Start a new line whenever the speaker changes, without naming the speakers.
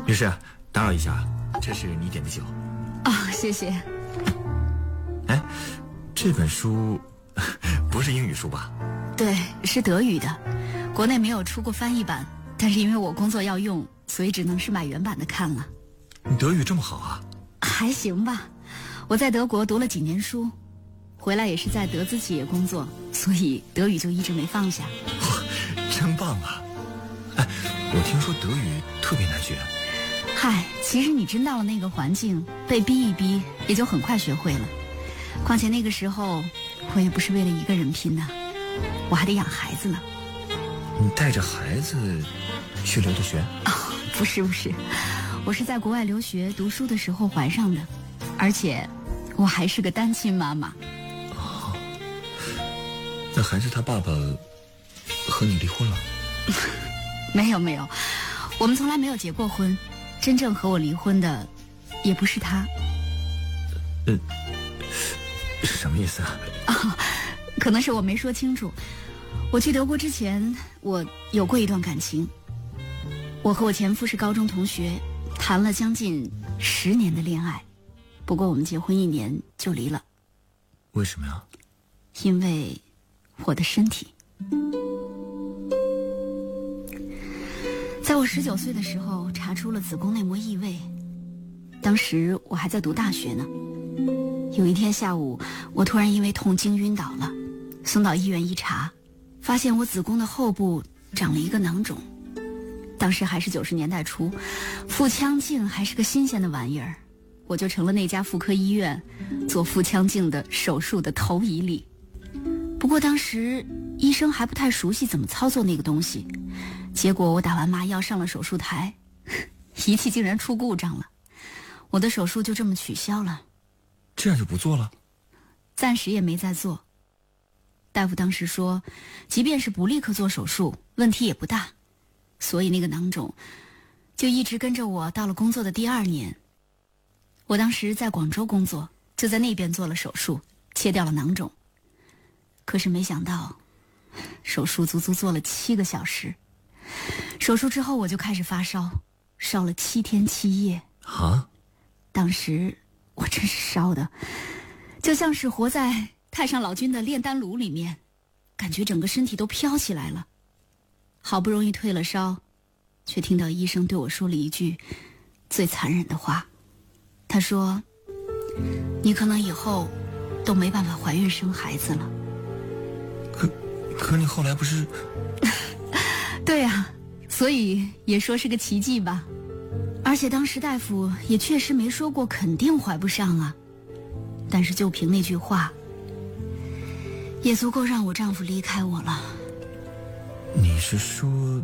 女士，打扰一下，这是你点的酒。
哦，谢谢。
哎，这本书不是英语书吧？
对，是德语的，国内没有出过翻译版，但是因为我工作要用，所以只能是买原版的看了。
你德语这么好啊？
还行吧，我在德国读了几年书，回来也是在德资企业工作，所以德语就一直没放下。
真棒啊！哎，我听说德语特别难学。
嗨，其实你真到了那个环境，被逼一逼，也就很快学会了。况且那个时候，我也不是为了一个人拼的，我还得养孩子呢。
你带着孩子去留的学？
哦，不是，我是在国外留学读书的时候怀上的，而且我还是个单亲妈妈。
哦，那孩子他爸爸和你离婚了？
没有，我们从来没有结过婚，真正和我离婚的也不是他。
是什么意思啊？
哦，可能是我没说清楚。我去德国之前，我有过一段感情。我和我前夫是高中同学，谈了将近10年的恋爱，不过我们结婚1年就离了。
为什么呀？
因为我的身体。在我19岁的时候查出了子宫内膜异位，当时我还在读大学呢。有一天下午，我突然因为痛经晕倒了，送到医院一查，发现我子宫的后部长了一个囊肿。当时还是90年代初，腹腔镜还是个新鲜的玩意儿，我就成了那家妇科医院做腹腔镜的手术的头一例。不过当时医生还不太熟悉怎么操作那个东西，结果我打完麻药上了手术台，仪器竟然出故障了，我的手术就这么取消了。
这样就不做了？
暂时也没再做。大夫当时说，即便是不立刻做手术，问题也不大，所以那个囊肿就一直跟着我到了工作的第2年。我当时在广州工作，就在那边做了手术，切掉了囊肿。可是没想到，手术足足做了7个小时。手术之后我就开始发烧，烧了7天7夜。
啊！
当时我真是烧的，就像是活在太上老君的炼丹炉里面，感觉整个身体都飘起来了。好不容易退了烧，却听到医生对我说了一句最残忍的话。他说，你可能以后都没办法怀孕生孩子了。
可你后来不是？
对啊，所以也说是个奇迹吧。而且当时大夫也确实没说过肯定怀不上啊，但是就凭那句话，也足够让我丈夫离开我了。
你是说